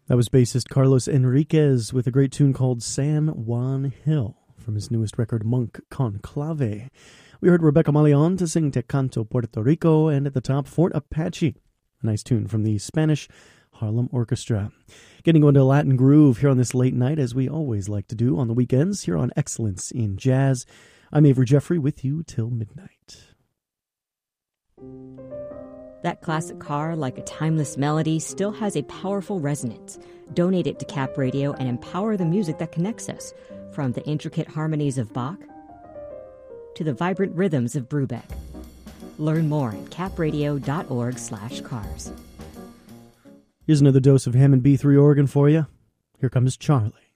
That was bassist Carlos Enriquez with a great tune called San Juan Hill from his newest record, Monk Conclave. We heard Rebecca Malion to sing Te Canto Puerto Rico, and at the top, Fort Apache, a nice tune from the Spanish Harlem Orchestra. Getting into Latin groove here on this late night, as we always like to do on the weekends here on Excellence in Jazz. I'm Avery Jeffrey with you till midnight. That classic car, like a timeless melody, still has a powerful resonance. Donate it to Cap Radio and empower the music that connects us, from the intricate harmonies of Bach to the vibrant rhythms of Brubeck. Learn more at capradio.org/cars. Here's another dose of Hammond B3 organ for you. Here comes Charlie.